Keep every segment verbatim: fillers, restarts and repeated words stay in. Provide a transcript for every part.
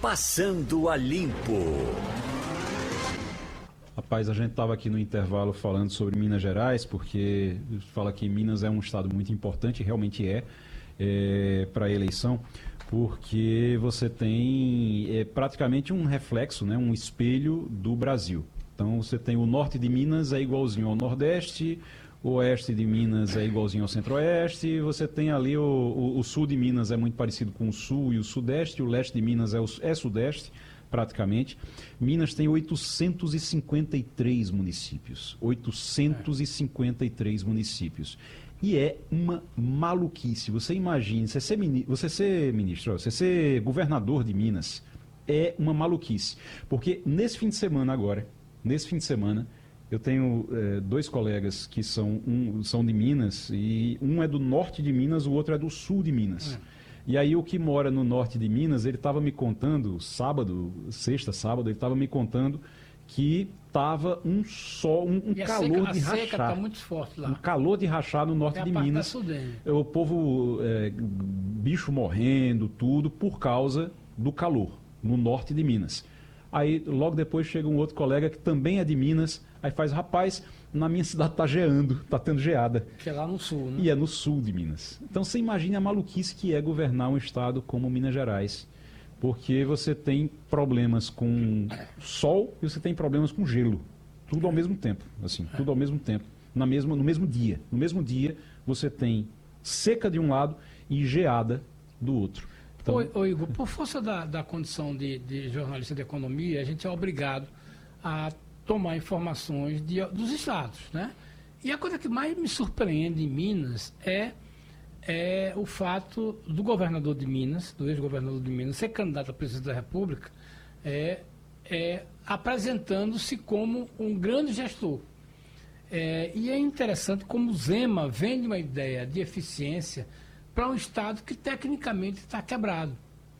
Passando a Limpo. Rapaz, a gente estava aqui no intervalo falando sobre Minas Gerais, porque fala que Minas é um estado muito importante, realmente é, é para a eleição, porque você tem é, praticamente um reflexo, né, um espelho do Brasil. Então você tem o norte de Minas é igualzinho ao Nordeste, o oeste de Minas é igualzinho ao Centro-Oeste, você tem ali o, o, o sul de Minas é muito parecido com o Sul e o Sudeste, o leste de Minas é, o, é Sudeste, praticamente. Minas tem oitocentos e cinquenta e três municípios. oitocentos e cinquenta e três municípios. E é uma maluquice. Você imagina, você ser, mini, você ser ministro, você ser governador de Minas, é uma maluquice. Porque nesse fim de semana agora, nesse fim de semana, eu tenho é, dois colegas que são, um, são de Minas, e um é do norte de Minas, o outro é do sul de Minas. É. E aí o que mora no norte de Minas, ele estava me contando, sábado, sexta, sábado, ele estava me contando que estava um sol, um, um calor seca, de rachar. A seca tá muito forte lá. Um calor de rachar no norte é de Minas. O povo, é, bicho morrendo, tudo, por causa do calor, no norte de Minas. Aí logo depois chega um outro colega que também é de Minas, aí faz, rapaz, na minha cidade está geando, está tendo geada. Que é lá no sul, né? E é no sul de Minas. Então você imagina a maluquice que é governar um estado como Minas Gerais. Porque você tem problemas com sol e você tem problemas com gelo. Tudo ao mesmo tempo, assim, tudo ao mesmo tempo, na mesma, no mesmo dia. No mesmo dia você tem seca de um lado e geada do outro. Então... Ô, ô Igor, por força da, da condição de, de jornalista de economia, a gente é obrigado a tomar informações de, dos estados, né? E a coisa que mais me surpreende em Minas é, é o fato do governador de Minas, do ex-governador de Minas, ser candidato a presidente da República, é, é, apresentando-se como um grande gestor. É, e é interessante como o Zema vende uma ideia de eficiência para um estado que tecnicamente está quebrado.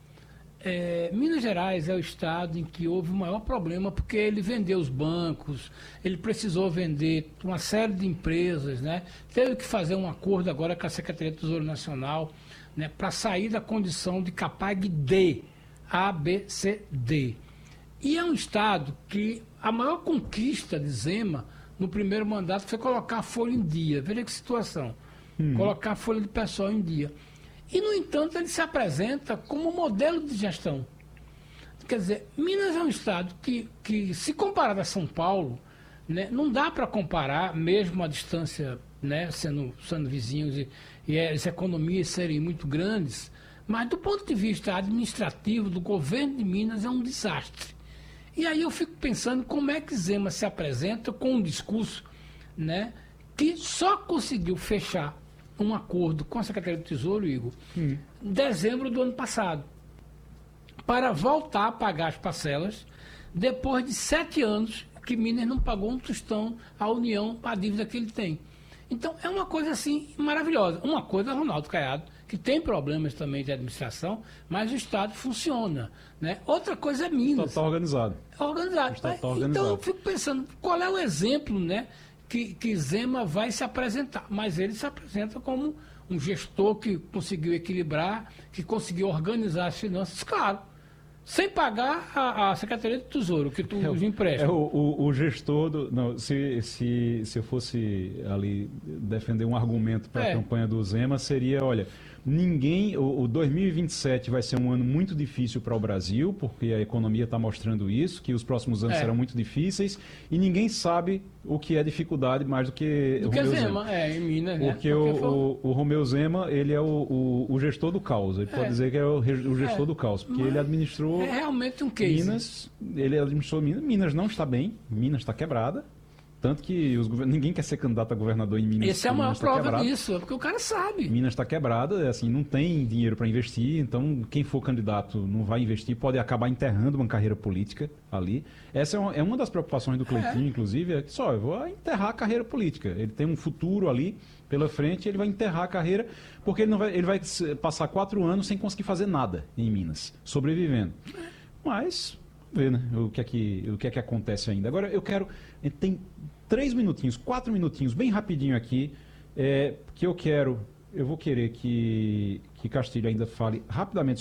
É, Minas Gerais é o estado em que houve o maior problema, porque ele vendeu os bancos, ele precisou vender uma série de empresas, né? Teve que fazer um acordo agora com a Secretaria do Tesouro Nacional, né, para sair da condição de CAPAG D, A, B, C, D. E é um estado que a maior conquista de Zema no primeiro mandato foi colocar a folha em dia. Veja que situação. Hum. Colocar a folha de pessoal em dia. E, no entanto, ele se apresenta como modelo de gestão. Quer dizer, Minas é um estado que, que se comparado a São Paulo, né, não dá para comparar, mesmo a distância, né, sendo, sendo vizinhos e, e as economias serem muito grandes, mas do ponto de vista administrativo do governo de Minas é um desastre. E aí eu fico pensando como é que Zema se apresenta com um discurso, né, que só conseguiu fechar um acordo com a Secretaria do Tesouro, Igor, hum. em dezembro do ano passado, para voltar a pagar as parcelas, depois de sete anos que Minas não pagou um tostão à União para a dívida que ele tem. Então, é uma coisa assim maravilhosa. Uma coisa é Ronaldo Caiado, que tem problemas também de administração, mas o Estado funciona, né? Outra coisa é Minas. Está organizado. É organizado. Tá organizado. Então, eu fico pensando, qual é o exemplo, né? Que, que Zema vai se apresentar, mas ele se apresenta como um gestor que conseguiu equilibrar, que conseguiu organizar as finanças, claro, sem pagar a, a Secretaria do Tesouro, que tu, é, os empréstimos. É o, o, o gestor do... Não, se, se, se eu fosse ali defender um argumento para a é. campanha do Zema, seria, olha, ninguém... O, o dois mil e vinte e sete vai ser um ano muito difícil para o Brasil, porque a economia está mostrando isso, que os próximos anos é. serão muito difíceis, e ninguém sabe o que é dificuldade mais do que do o que Romeu Zema, Zema. É, em Minas, né? Porque, porque o, foi... o, o Romeu Zema, ele é o, o, o gestor do caos. Ele é. pode dizer que é o, o gestor é. do caos, porque Mas ele administrou... É realmente um case. Minas, ele administrou Minas. Minas não está bem, Minas está quebrada. Tanto que os govern... ninguém quer ser candidato a governador em Minas. Essa é a maior Minas prova tá disso, porque o cara sabe. Minas está quebrada, assim, não tem dinheiro para investir, então quem for candidato não vai investir, pode acabar enterrando uma carreira política ali. Essa é uma, é uma das preocupações do Cleitinho, é. inclusive, é que só, eu vou enterrar a carreira política. Ele tem um futuro ali pela frente, ele vai enterrar a carreira, porque ele, não vai, ele vai passar quatro anos sem conseguir fazer nada em Minas, sobrevivendo. Mas, ver, né, o que é que, o que é que acontece ainda. Agora, eu quero... Tem três minutinhos, quatro minutinhos, bem rapidinho aqui, é, que eu quero... Eu vou querer que, que Castilho ainda fale rapidamente